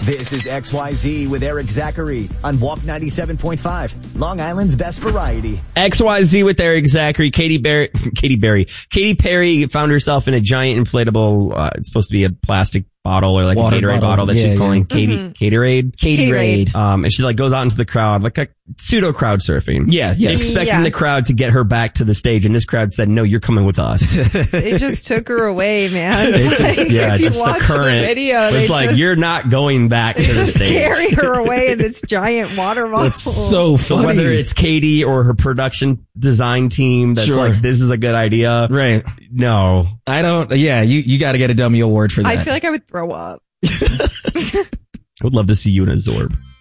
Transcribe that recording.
This is XYZ with Eric Zachary on Walk 97.5, Long Island's best variety. XYZ with Eric Zachary. Katy Perry found herself in a giant inflatable, it's supposed to be a plastic bottle or like Water a Gatorade bottle that she's calling Gatorade. Gatorade. And she like goes out into the crowd, like a pseudo crowd surfing. Yeah. Expecting the crowd to get her back to the stage. And this crowd said, no, you're coming with us. They just took her away, man. Just the current. The video, it's like, you're not going back to the stage. Carry her away in this giant water bottle. It's so funny. Whether it's Katie or her production design team that's like, this is a good idea. Right. No. I don't, you gotta get a dummy award for that. I feel like I would throw up. I would love to see you in a Zorb.